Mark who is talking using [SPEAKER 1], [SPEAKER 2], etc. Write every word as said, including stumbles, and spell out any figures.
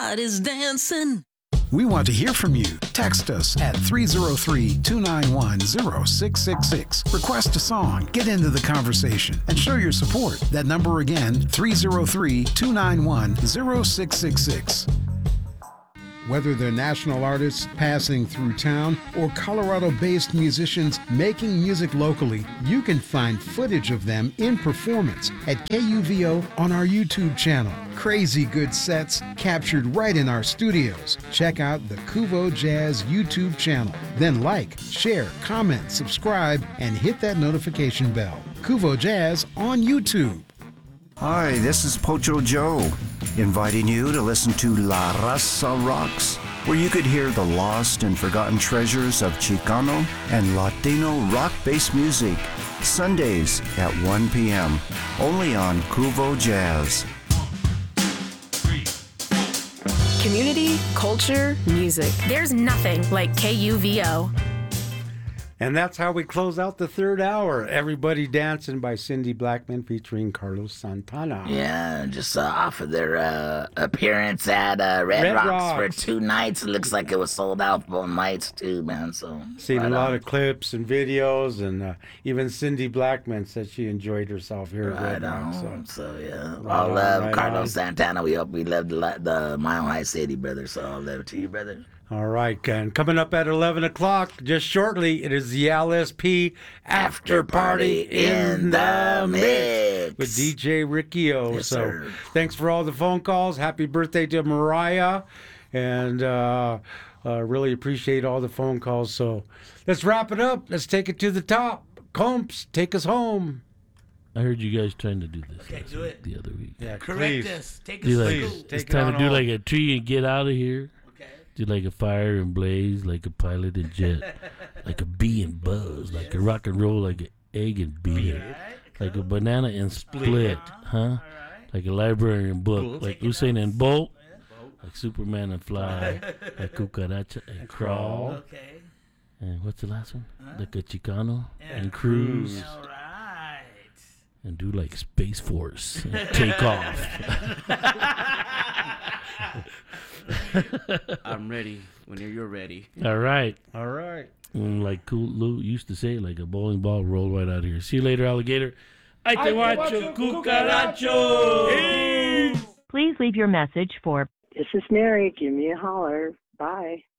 [SPEAKER 1] Everybody's dancing.
[SPEAKER 2] We want to hear from you. Text us at three oh three, two nine one, oh six six six. Request a song, get into the conversation, and show your support. That number again, three oh three, two nine one, oh six six six. Whether they're national artists passing through town or Colorado-based musicians making music locally, you can find footage of them in performance at K U V O on our YouTube channel. Crazy good sets captured right in our studios. Check out the Kuvo Jazz YouTube channel. Then like, share, comment, subscribe, and hit that notification bell. Kuvo Jazz on YouTube.
[SPEAKER 3] Hi, this is Pocho Joe, inviting you to listen to La Raza Rocks, where you could hear the lost and forgotten treasures of Chicano and Latino rock-based music, Sundays at one p.m., only on Kuvo Jazz.
[SPEAKER 4] Community, culture, music. There's nothing like K U V O.
[SPEAKER 5] And that's how we close out the third hour. Everybody Dancing by Cindy Blackman featuring Carlos Santana.
[SPEAKER 6] Yeah, just uh, off of their uh, appearance at uh, Red,
[SPEAKER 5] Red
[SPEAKER 6] Rocks,
[SPEAKER 5] Rocks
[SPEAKER 6] for two nights. It looks like it was sold out both nights too, man. So
[SPEAKER 5] seen
[SPEAKER 6] right
[SPEAKER 5] a lot
[SPEAKER 6] on.
[SPEAKER 5] of clips and videos, and uh, even Cindy Blackman said she enjoyed herself here at
[SPEAKER 6] Right
[SPEAKER 5] Red Rocks.
[SPEAKER 6] on.
[SPEAKER 5] So,
[SPEAKER 6] So yeah,
[SPEAKER 5] Right
[SPEAKER 6] all
[SPEAKER 5] on,
[SPEAKER 6] love,
[SPEAKER 5] right
[SPEAKER 6] Carlos
[SPEAKER 5] on.
[SPEAKER 6] Santana. We hope we love the, the Mile High City, brother. So all love to you, brother.
[SPEAKER 5] all right, and coming up at eleven o'clock, just shortly, it is the L S P After Party in the Mix with D J Ricky O.
[SPEAKER 6] Yes,
[SPEAKER 5] so
[SPEAKER 6] sir.
[SPEAKER 5] thanks for all the phone calls. Happy birthday to Mariah. And uh, uh, really appreciate all the phone calls. So let's wrap it up. Let's take it to the top. Combs, take us home.
[SPEAKER 7] I heard you guys trying to do this
[SPEAKER 8] Okay,
[SPEAKER 7] last
[SPEAKER 8] do
[SPEAKER 7] week,
[SPEAKER 8] it.
[SPEAKER 7] the other week.
[SPEAKER 5] Yeah,
[SPEAKER 8] Correct
[SPEAKER 5] please.
[SPEAKER 8] us. Take
[SPEAKER 7] Do
[SPEAKER 8] us
[SPEAKER 7] like,
[SPEAKER 8] to
[SPEAKER 5] Please,
[SPEAKER 8] school.
[SPEAKER 5] take
[SPEAKER 7] it's
[SPEAKER 5] it
[SPEAKER 7] time
[SPEAKER 5] on
[SPEAKER 7] to do
[SPEAKER 5] home.
[SPEAKER 7] like a tree and get out of here.
[SPEAKER 8] Okay.
[SPEAKER 7] Do like a fire and blaze, like a pilot and jet, like a bee and buzz, like a rock and roll, like an egg and bee, like a banana and split, huh? Like a library and book, like Usain and Bolt, like Superman and fly, like Cucaracha and crawl,
[SPEAKER 8] Okay.
[SPEAKER 7] and what's the last one? Like a Chicano and cruise,
[SPEAKER 8] All right.
[SPEAKER 7] and do like Space Force and take off.
[SPEAKER 9] I'm ready when you're ready.
[SPEAKER 7] All right.
[SPEAKER 5] All right.
[SPEAKER 7] Mm, like Cool Lou used to say, like a bowling ball rolled right out of here. See you later, alligator. Ay te guacho, cucaracho.
[SPEAKER 10] Please leave your message for
[SPEAKER 11] This is Mary. Give me a holler. Bye.